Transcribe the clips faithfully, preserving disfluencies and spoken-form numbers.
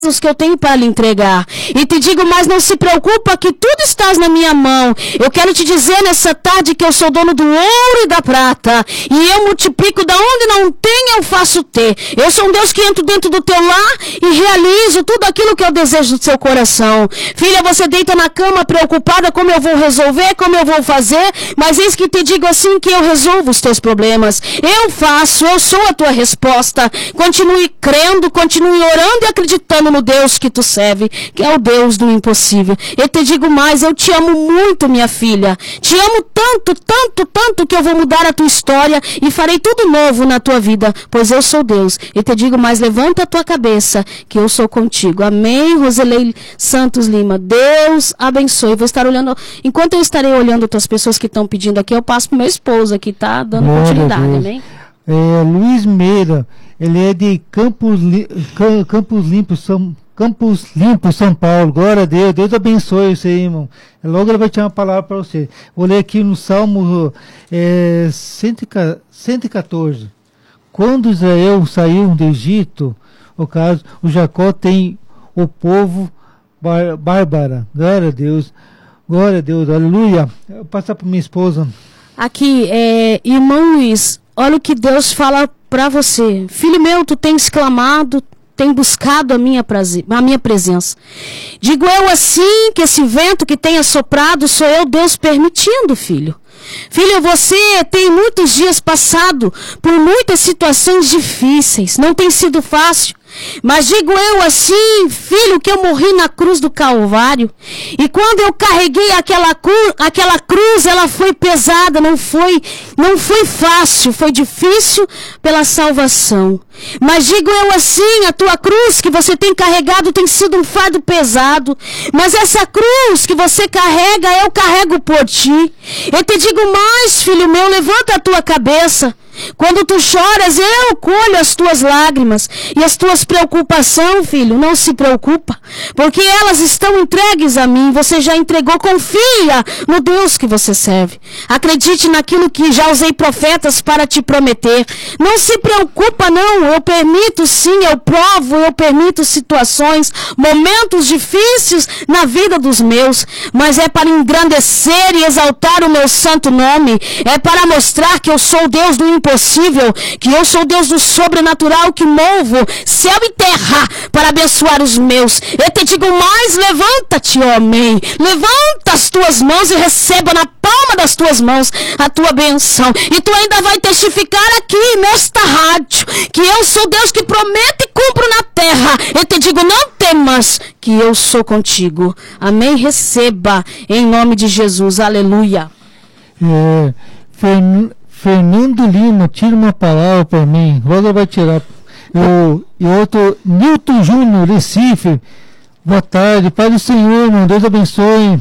que eu tenho para lhe entregar. E te digo, mas não se preocupa que tudo está na minha mão. Eu quero te dizer nessa tarde que eu sou dono do ouro e da prata. E eu multiplico da onde não tem, eu faço ter. Eu sou um Deus que entro dentro do teu lar e realizo tudo aquilo que eu desejo do seu coração. Filha, você deita na cama preocupada como eu vou resolver, como eu vou fazer. Mas eis que te digo assim que eu resolvo os teus problemas. Eu faço, eu sou a tua resposta. Continue crendo, continue orando e acreditando no Deus que tu serve, que é o Deus do impossível. Eu te digo mais, eu te amo muito, minha filha. Te amo tanto, tanto, tanto que eu vou mudar a tua história e farei tudo novo na tua vida, pois eu sou Deus. Eu te digo mais, levanta a tua cabeça, que eu sou contigo. Amém, Roselei Santos Lima. Deus abençoe. Eu vou estar olhando, enquanto eu estarei olhando outras pessoas que estão pedindo aqui, eu passo pro meu esposo aqui, tá? Dando Glória continuidade, amém? É, Luiz Meira, ele é de Campos, Campos Limpos, São, Campos Limpos, São Paulo. Glória a Deus, Deus abençoe você, irmão. Logo ele vai te dar uma palavra para você. Vou ler aqui no Salmo é, cento e quatorze. Quando Israel saiu do Egito, o caso, o Jacó tem o povo bar, bárbara. Glória a Deus, glória a Deus, aleluia. Vou passar para minha esposa. Aqui, é, irmão Luiz, olha o que Deus fala para você. Filho meu, tu tens clamado, tem buscado a minha, prazer, a minha presença. Digo eu assim, que esse vento que tem assoprado, sou eu Deus permitindo, filho. Filho, você tem muitos dias passado por muitas situações difíceis. Não tem sido fácil. Mas digo eu assim, filho, que eu morri na cruz do Calvário. E quando eu carreguei aquela, cru, aquela cruz, ela foi pesada, não foi, não foi fácil, foi difícil pela salvação. Mas digo eu assim, a tua cruz que você tem carregado tem sido um fardo pesado. Mas essa cruz que você carrega, eu carrego por ti. Eu te digo mais, filho meu, levanta a tua cabeça. Quando tu choras, eu colho as tuas lágrimas e as tuas preocupações, filho, não se preocupa, porque elas estão entregues a mim, você já entregou, confia no Deus que você serve. Acredite naquilo que já usei profetas para te prometer. Não se preocupa não, eu permito sim, eu provo, eu permito situações, momentos difíceis na vida dos meus, mas é para engrandecer e exaltar o meu santo nome, é para mostrar que eu sou o Deus do impossível, que eu sou Deus do sobrenatural, que movo céu e terra para abençoar os meus. Eu te digo mais, levanta-te, homem, levanta as tuas mãos e receba na palma das tuas mãos a tua benção. E tu ainda vai testificar aqui nesta rádio que eu sou Deus que prometo e cumpro na terra. Eu te digo, não temas, que eu sou contigo. Amém? Receba em nome de Jesus. Aleluia. É, Fern... Fernando Lima, tira uma palavra para mim. Logo vai tirar. Eu, e outro, Nilton Júnior, Recife. Boa tarde, Pai do Senhor, irmão, Deus abençoe.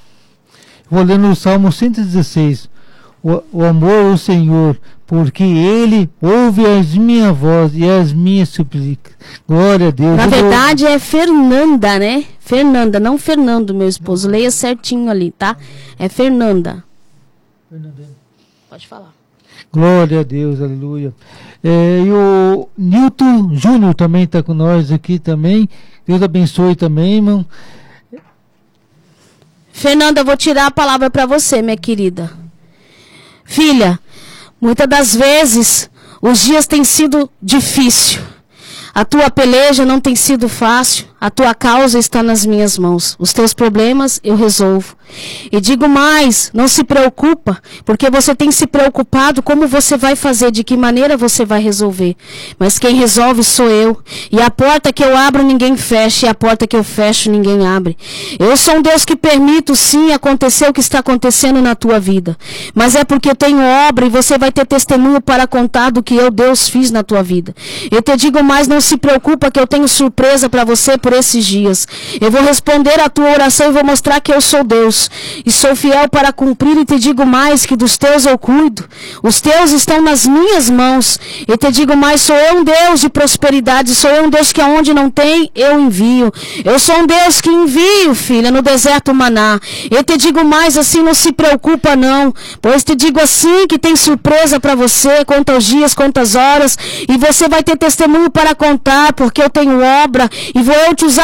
Vou ler no Salmo cento e dezesseis. O, o amor ao Senhor, porque Ele ouve as minhas vozes e as minhas súplicas. Glória a Deus. Na verdade é Fernanda, né? Fernanda, não Fernando, meu esposo. Leia certinho ali, tá? É Fernanda. Fernanda. Pode falar. Glória a Deus, aleluia. É, e o Nilton Júnior também está com nós aqui também. Deus abençoe também, irmão. Fernanda, eu vou tirar a palavra para você, minha querida. Filha, muitas das vezes os dias têm sido difíceis. A tua peleja não tem sido fácil. A tua causa está nas minhas mãos. Os teus problemas eu resolvo. E digo mais, não se preocupa, porque você tem se preocupado como você vai fazer, de que maneira você vai resolver. Mas quem resolve sou eu. E a porta que eu abro ninguém fecha, e a porta que eu fecho ninguém abre. Eu sou um Deus que permito sim acontecer o que está acontecendo na tua vida. Mas é porque eu tenho obra e você vai ter testemunho para contar do que eu, Deus, fiz na tua vida. Eu te digo mais, não se preocupa que eu tenho surpresa para você por esses dias. Eu vou responder a tua oração e vou mostrar que eu sou Deus. E sou fiel para cumprir, e te digo mais, que dos teus eu cuido. Os teus estão nas minhas mãos. E te digo mais, sou eu um Deus de prosperidade. Sou eu um Deus que aonde não tem, eu envio. Eu sou um Deus que envio, filha, no deserto maná. Eu te digo mais, assim, não se preocupa não. Pois te digo assim, que tem surpresa para você. Conta os dias, conta as horas. E você vai ter testemunho para contar, porque eu tenho obra. E vou eu te